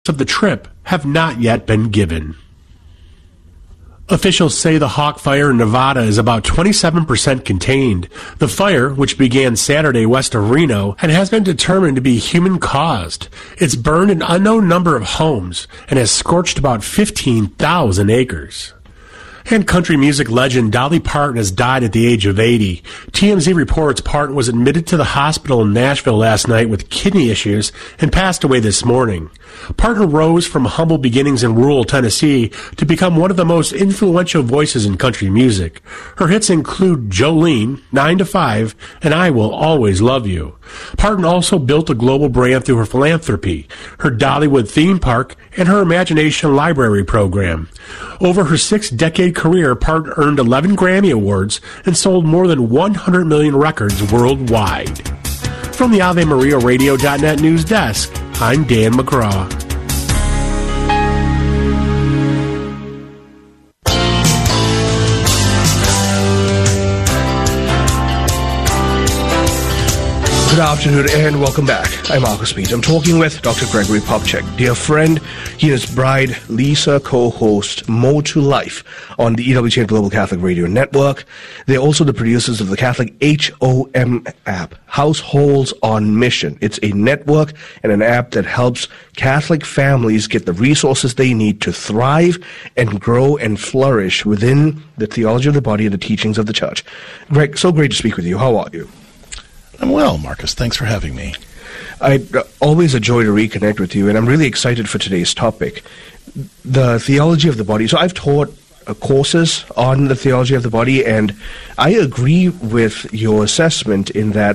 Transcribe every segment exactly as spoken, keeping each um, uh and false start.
of the trip have not yet been given. Officials say the Hawk Fire in Nevada is about twenty-seven percent contained. The fire, which began Saturday west of Reno and has been determined to be human-caused, it's burned an unknown number of homes and has scorched about fifteen thousand acres. And country music legend Dolly Parton has died at the age of eighty. T M Z reports Parton was admitted to the hospital in Nashville last night with kidney issues and passed away this morning. Parton rose from humble beginnings in rural Tennessee to become one of the most influential voices in country music. Her hits include Jolene, nine to five, and I Will Always Love You. Parton also built a global brand through her philanthropy, her Dollywood theme park, and her Imagination Library program. Over her six-decade career, Parton earned eleven Grammy Awards and sold more than one hundred million records worldwide. From the Ave Maria Radio dot net news desk, I'm Dan McGraw. Good afternoon and welcome back. I'm Marcus Pete. I'm talking with Doctor Gregory Popcak, dear friend. He and his bride, Lisa, co-host More to Life on the E W T N Global Catholic Radio Network. They're also the producers of the Catholic H O M app, Households on Mission. It's a network and an app that helps Catholic families get the resources they need to thrive and grow and flourish within the theology of the body and the teachings of the church. Greg, so great to speak with you. How are you? I'm well, Marcus. Thanks for having me. I uh, always a joy to reconnect with you, and I'm really excited for today's topic, the theology of the body. So I've taught uh, courses on the theology of the body, and I agree with your assessment in that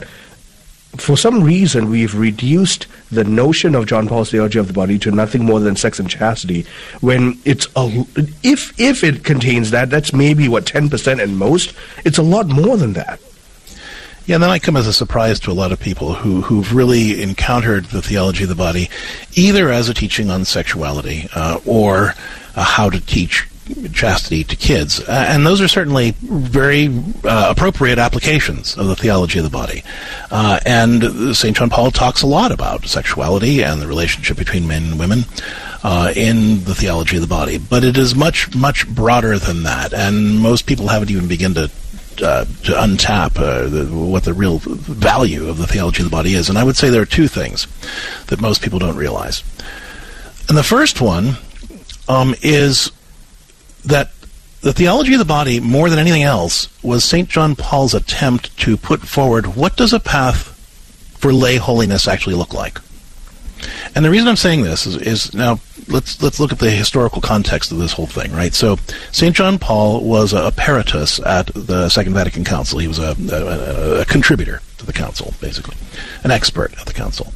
for some reason we've reduced the notion of John Paul's theology of the body to nothing more than sex and chastity, when it's a, if if it contains that, that's maybe, what, ten percent at most. It's a lot more than that. Yeah, that might come as a surprise to a lot of people who, who've really encountered the theology of the body either as a teaching on sexuality uh, or uh, how to teach chastity to kids. Uh, and those are certainly very uh, appropriate applications of the theology of the body. Uh, and Saint John Paul talks a lot about sexuality and the relationship between men and women uh, in the theology of the body. But it is much, much broader than that. And most people haven't even begun to Uh, to untap uh, the, what the real value of the theology of the body is. And I would say there are two things that most people don't realize. And the first one um, is that the theology of the body, more than anything else, was Saint John Paul's attempt to put forward what does a path for lay holiness actually look like. And the reason I'm saying this is, is now let's let's look at the historical context of this whole thing, right? So Saint John Paul was a, a peritus at the Second Vatican Council. He was a, a, a contributor to the council, basically, an expert at the council.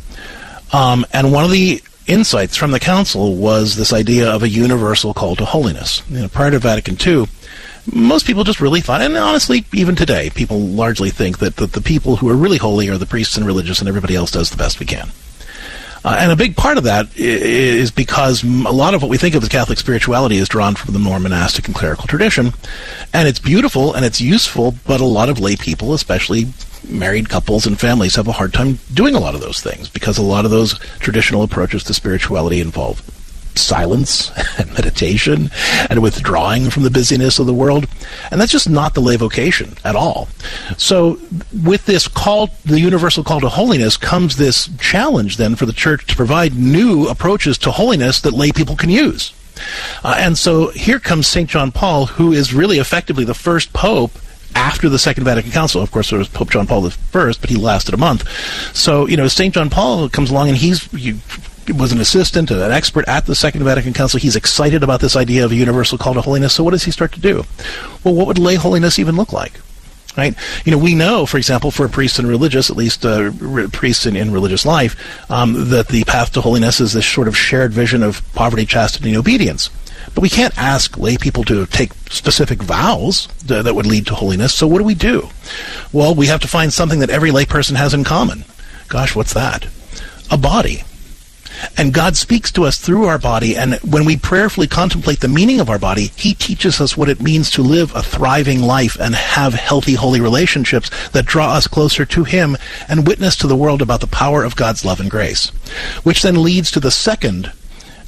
Um, and one of the insights from the council was this idea of a universal call to holiness. You know, prior to Vatican Two, most people just really thought, and honestly, even today, people largely think that, that the people who are really holy are the priests and religious, and everybody else does the best we can. Uh, and a big part of that is because a lot of what we think of as Catholic spirituality is drawn from the more monastic and clerical tradition. And it's beautiful and it's useful, but a lot of lay people, especially married couples and families, have a hard time doing a lot of those things because a lot of those traditional approaches to spirituality involve silence and meditation and withdrawing from the busyness of the world. And that's just not the lay vocation at all. So with this call, the universal call to holiness, comes this challenge then for the church to provide new approaches to holiness that lay people can use. Uh, and so here comes Saint John Paul, who is really effectively the first pope after the Second Vatican Council. Of course, there was Pope John Paul the First, but he lasted a month. So, you know, Saint John Paul comes along and he's... You, was an assistant, an expert at the Second Vatican Council. He's excited about this idea of a universal call to holiness. So what does he start to do? Well, what would lay holiness even look like? Right? You know, we know, for example, for priests and religious, at least uh, re- priests in, in religious life, um, that the path to holiness is this sort of shared vision of poverty, chastity, and obedience. But we can't ask lay people to take specific vows th- that would lead to holiness. So what do we do? Well, we have to find something that every lay person has in common. Gosh, what's that? A body. And God speaks to us through our body, and when we prayerfully contemplate the meaning of our body, he teaches us what it means to live a thriving life and have healthy, holy relationships that draw us closer to him and witness to the world about the power of God's love and grace, which then leads to the second